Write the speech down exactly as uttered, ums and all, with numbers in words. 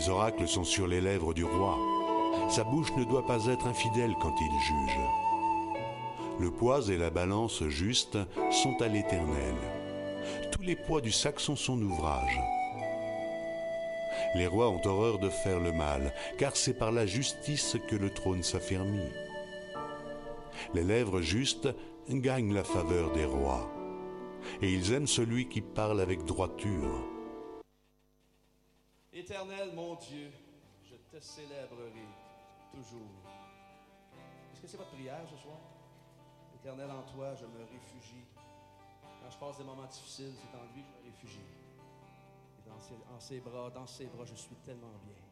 Les oracles sont sur les lèvres du roi. Sa bouche ne doit pas être infidèle quand il juge. Le poids et la balance juste sont à l'Éternel. Tous les poids du sac sont son ouvrage. Les rois ont horreur de faire le mal, car c'est par la justice que le trône s'affermit. Les lèvres justes gagnent la faveur des rois, et ils aiment celui qui parle avec droiture. Éternel, mon Dieu, je te célébrerai toujours. Est-ce que c'est votre prière ce soir? Éternel, en toi, je me réfugie. Quand je passe des moments difficiles, c'est en lui que je me réfugie. Et dans ses, en ses bras, dans ses bras, je suis tellement bien.